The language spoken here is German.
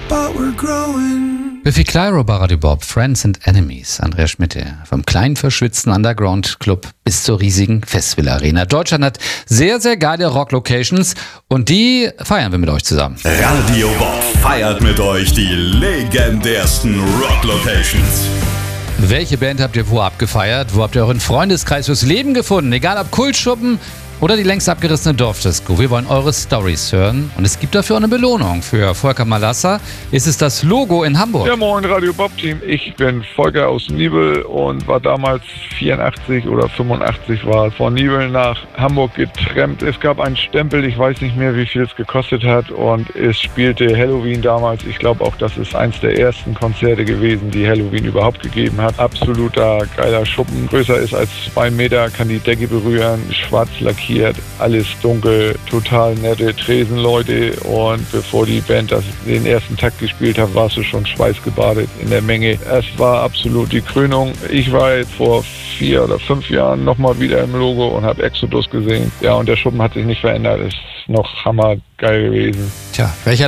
but we're growing. Biffy Clyro bei Radio Bob, Friends and Enemies, Andreas Schmitte. Vom kleinen verschwitzten Underground-Club bis zur riesigen Festival-Arena. Deutschland hat sehr, sehr geile Rock-Locations und die feiern wir mit euch zusammen. Radio Bob feiert mit euch die legendärsten Rock-Locations. Welche Band habt ihr wo abgefeiert? Wo habt ihr euren Freundeskreis fürs Leben gefunden? Egal ob Kultschuppen oder die längst abgerissene Dorfdisco. Wir wollen eure Storys hören und es gibt dafür auch eine Belohnung. Für Volker Malassa ist es das Logo in Hamburg. Ja, moin Radio Bob Team. Ich bin Volker aus Nibel und war damals 84 oder 85 war von Nibel nach Hamburg getrennt. Es gab einen Stempel, ich weiß nicht mehr, wie viel es gekostet hat und es spielte Halloween damals. Ich glaube auch, das ist eins der ersten Konzerte gewesen, die Halloween überhaupt gegeben hat. Absoluter geiler Schuppen, größer ist als 2 Meter, kann die Decke berühren, schwarz lackiert. Alles dunkel, total nette Tresenleute und bevor die Band den ersten Takt gespielt hat, warst du schon schweißgebadet in der Menge. Es war absolut die Krönung. Ich war jetzt vor 4 oder 5 Jahren nochmal wieder im Logo und habe Exodus gesehen. Ja, und der Schuppen hat sich nicht verändert. Ist noch hammergeil gewesen. Tja, welcher